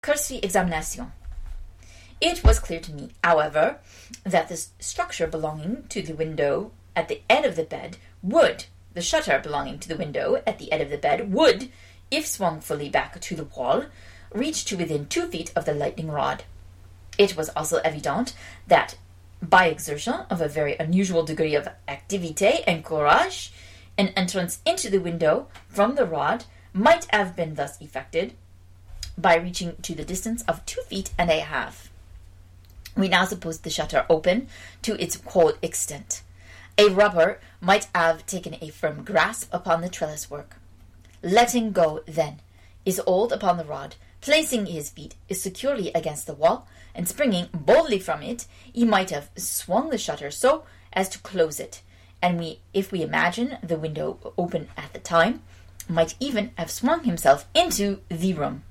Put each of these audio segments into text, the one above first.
cursory examination. It was clear to me, however, that the structure belonging to the window at the end of the bed would, the shutter belonging to the window at the end of the bed would, if swung fully back to the wall, reach to within 2 feet of the lightning rod. It was also evident that, by exertion of a very unusual degree of activité and courage, an entrance into the window from the rod might have been thus effected by reaching to the distance of 2 feet and a half. We now supposed the shutter open to its whole extent. A rubber might have taken a firm grasp upon the trellis work. Letting go, then, his hold upon the rod, placing his feet securely against the wall, and springing boldly from it, he might have swung the shutter so as to close it, and if we imagine the window open at the time, might even have swung himself into the room.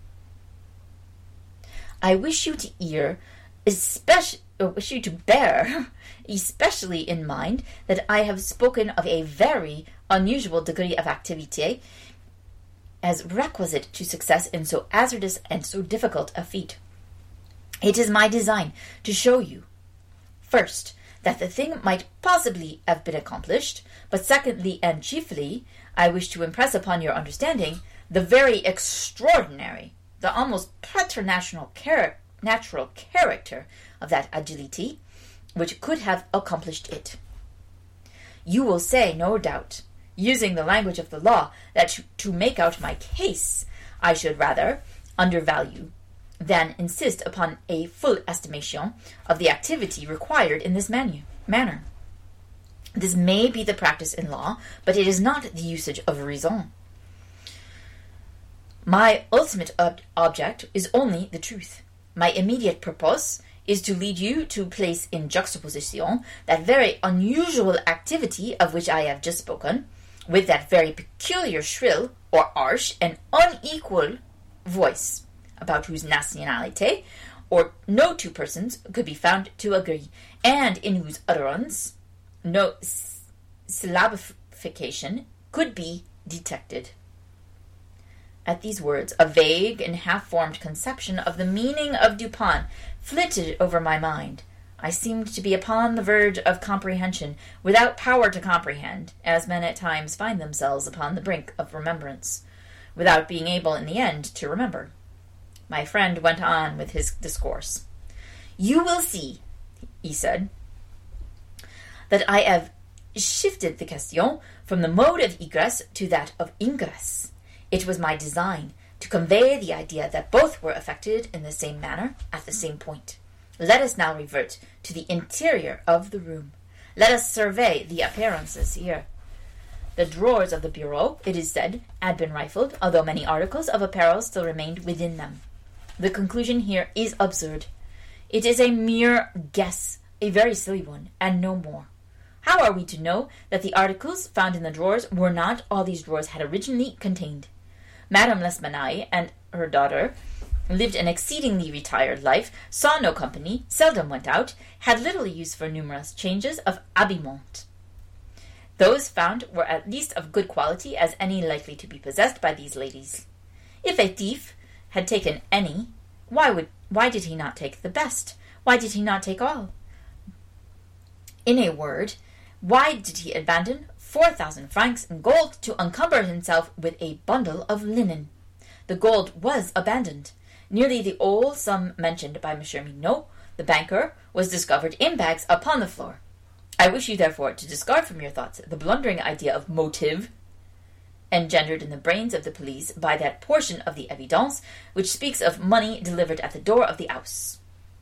I wish you to bear especially in mind that I have spoken of a very unusual degree of activity as requisite to success in so hazardous and so difficult a feat. It is my design to show you, first, that the thing might possibly have been accomplished, but secondly and chiefly, I wish to impress upon your understanding the very extraordinary, the almost preternatural natural character of that agility which could have accomplished it. You will say, no doubt, using the language of the law, that to make out my case, I should rather undervalue than insist upon a full estimation of the activity required in this manner. This may be the practice in law, but it is not the usage of reason. My ultimate object is only the truth. My immediate purpose is to lead you to place in juxtaposition that very unusual activity of which I have just spoken, with that very peculiar shrill, or harsh, and unequal voice, about whose nationality, or no two persons could be found to agree, and in whose utterance no syllabification could be detected. At these words, a vague and half-formed conception of the meaning of Dupin flitted over my mind. I seemed to be upon the verge of comprehension, without power to comprehend, as men at times find themselves upon the brink of remembrance, without being able in the end to remember. My friend went on with his discourse. You will see, he said, that I have shifted the question from the mode of egress to that of ingress. It was my design to convey the idea that both were effected in the same manner at the same point. Let us now revert to the interior of the room. Let us survey the appearances here. The drawers of the bureau, it is said, had been rifled, although many articles of apparel still remained within them. The conclusion here is absurd. It is a mere guess, a very silly one, and no more. How are we to know that the articles found in the drawers were not all these drawers had originally contained? Madame L'Espanaye and her daughter lived an exceedingly retired life, saw no company, seldom went out, had little use for numerous changes of habillement. Those found were at least of good quality as any likely to be possessed by these ladies. If a thief had taken any, why did he not take the best? Why did he not take all? In a word, why did he abandon 4,000 francs in gold to encumber himself with a bundle of linen? The gold was abandoned. Nearly the whole sum mentioned by M. Minot, the banker, was discovered in bags upon the floor. I wish you, therefore, to discard from your thoughts the blundering idea of motive engendered in the brains of the police by that portion of the evidence which speaks of money delivered at the door of the house.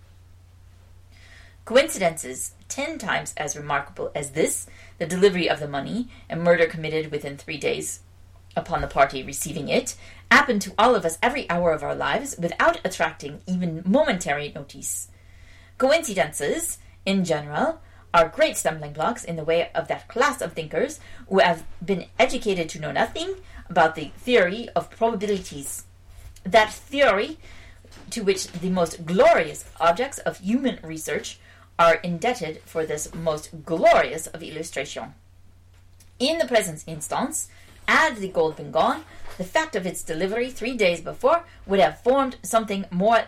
Coincidences 10 times as remarkable as this, the delivery of the money, and murder committed within 3 days upon the party receiving it, happen to all of us every hour of our lives without attracting even momentary notice. Coincidences, in general, are great stumbling blocks in the way of that class of thinkers who have been educated to know nothing about the theory of probabilities. That theory to which the most glorious objects of human research are indebted for this most glorious of illustration. In the present instance, Had the gold been gone, the fact of its delivery 3 days before would have formed something more